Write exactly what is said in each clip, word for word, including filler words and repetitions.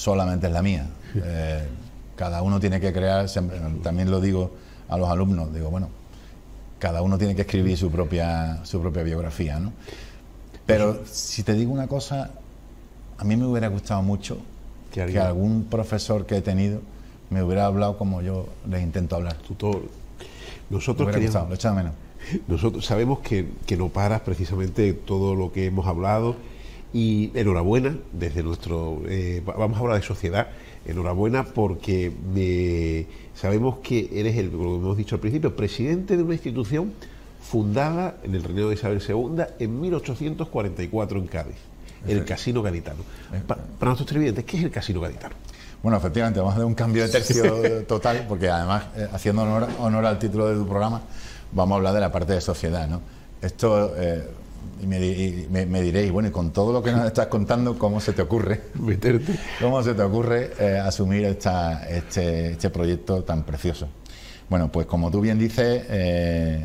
solamente es la mía. Eh, cada uno tiene que crear, siempre, también lo digo a los alumnos, digo, bueno, cada uno tiene que escribir su propia, su propia biografía, ¿no? Pero si te digo una cosa, a mí me hubiera gustado mucho que algún profesor que he tenido me hubiera hablado como yo les intento hablar. Tutor, nosotros me queríamos, gustado, lo echaba menos. Nosotros sabemos que, que no paras precisamente todo lo que hemos hablado, y enhorabuena desde nuestro, eh, vamos a hablar de sociedad, enhorabuena porque me, sabemos que eres, el, como hemos dicho al principio, presidente de una institución fundada en el reinado de Isabel segunda en mil ochocientos cuarenta y cuatro en Cádiz, el Casino Gaditano. Pa, para nuestros televidentes, ¿qué es el Casino Gaditano? Bueno, efectivamente, vamos a dar un cambio de tercio total, porque además, eh, haciendo honor, honor al título de tu programa, vamos a hablar de la parte de sociedad, ¿no? Esto, eh, y me, y me, me diréis, bueno, y con todo lo que nos estás contando, ¿cómo se te ocurre meterte? ¿Cómo se te ocurre eh, asumir esta, este, este proyecto tan precioso? Bueno, pues como tú bien dices, eh,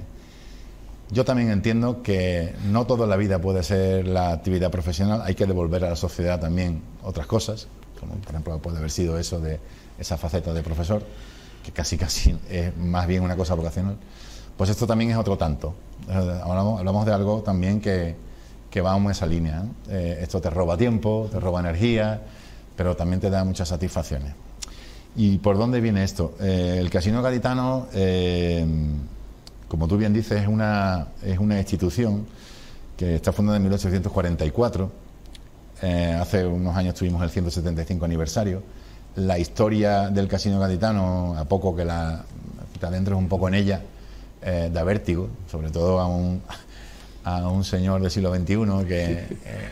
yo también entiendo que no toda la vida puede ser la actividad profesional, hay que devolver a la sociedad también otras cosas, como por ejemplo puede haber sido eso de esa faceta de profesor, que casi casi es más bien una cosa vocacional. Pues esto también es otro tanto. Hablamos, hablamos de algo también que, que va en esa línea, ¿no? Eh, esto te roba tiempo, te roba energía, pero también te da muchas satisfacciones. ¿Y por dónde viene esto? Eh, el Casino Gaditano, eh, como tú bien dices, es una, es una institución que está fundada en mil ochocientos cuarenta y cuatro. Eh, hace unos años tuvimos el ciento setenta y cinco aniversario. La historia del Casino Gaditano, a poco que la te adentro un poco en ella, eh, da vértigo, sobre todo a un, a un señor del siglo veintiuno que, eh,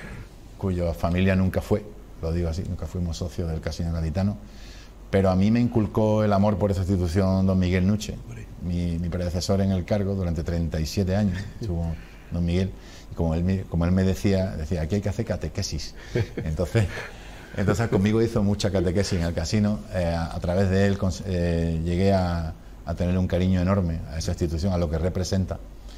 cuya familia nunca fue, lo digo así, nunca fuimos socios del Casino Gaditano, pero a mí me inculcó el amor por esa institución don Miguel Nuche, mi, mi predecesor en el cargo durante treinta y siete años, estuvo don Miguel, y como él, como él me decía, decía, aquí hay que hacer catequesis, entonces... Entonces conmigo hizo mucha catequesis en el casino, eh, a, a través de él eh, llegué a, a tener un cariño enorme a esa institución, a lo que representa.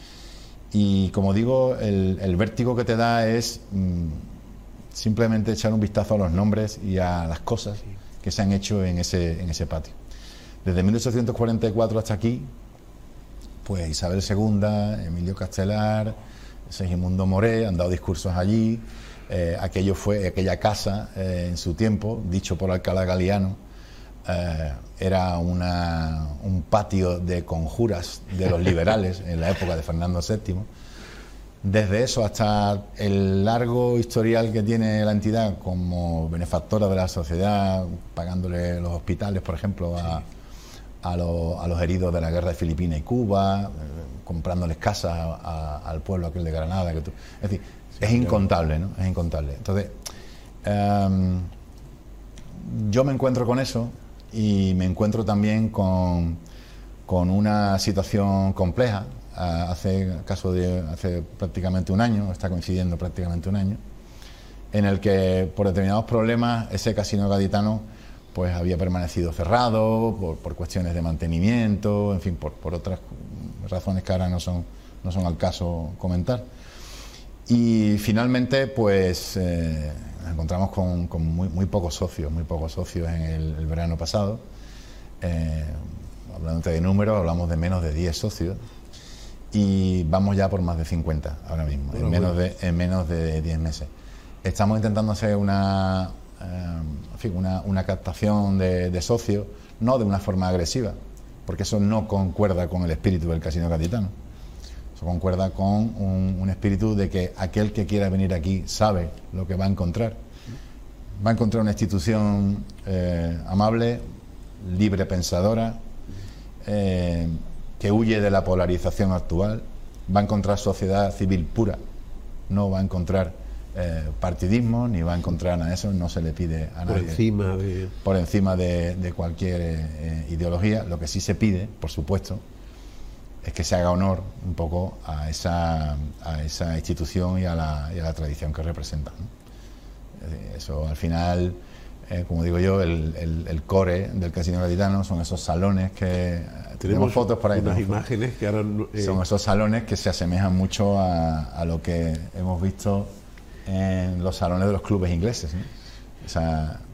Y como digo, el, el vértigo que te da es mmm, simplemente echar un vistazo a los nombres y a las cosas que se han hecho en ese, en ese patio. Desde mil ochocientos cuarenta y cuatro hasta aquí, pues Isabel segunda, Emilio Castelar, Segismundo Moré han dado discursos allí. Eh, aquello fue, aquella casa eh, en su tiempo, dicho por Alcalá Galiano, eh, era una, un patio de conjuras de los liberales en la época de Fernando séptimo. Desde eso hasta el largo historial que tiene la entidad como benefactora de la sociedad, pagándole los hospitales, por ejemplo, a, sí. a, lo, a los heridos de la guerra de Filipinas y Cuba, eh, comprándoles casas a, a, al pueblo aquel de Granada. Que tú, es decir, es incontable, ¿no? Es incontable. Entonces, um, yo me encuentro con eso y me encuentro también con, con una situación compleja. Uh, hace caso de hace prácticamente un año, está coincidiendo prácticamente un año, en el que por determinados problemas ese Casino Gaditano pues había permanecido cerrado por, por cuestiones de mantenimiento, en fin, por, por otras razones que ahora no son, no son al caso comentar. Y finalmente, pues eh, nos encontramos con, con muy, muy pocos socios, muy pocos socios en el, el verano pasado. Eh, hablando de números, hablamos de menos de diez socios y vamos ya por más de cincuenta ahora mismo, bueno, en, menos bueno. de, en menos de diez meses. Estamos intentando hacer una, eh, en fin, una, una captación de, de socios, no de una forma agresiva, porque eso no concuerda con el espíritu del Casino Gaditano. Concuerda con un, un espíritu de que aquel que quiera venir aquí sabe lo que va a encontrar. Va a encontrar una institución eh, amable, libre pensadora, eh, que huye de la polarización actual. Va a encontrar sociedad civil pura, no va a encontrar eh, partidismo, ni va a encontrar nada de eso, no se le pide a nadie. Por encima de, por encima de, de cualquier eh, ideología. Lo que sí se pide, por supuesto, es que se haga honor un poco a esa, a esa institución y a la, y a la tradición que representa, ¿no? Eso al final, eh, como digo yo, el, el, el core del Casino Gaditano son esos salones que tenemos, tenemos fotos por ahí, unas imágenes que ahora eh... son esos salones que se asemejan mucho a, a lo que hemos visto en los salones de los clubes ingleses, ¿no? Esa,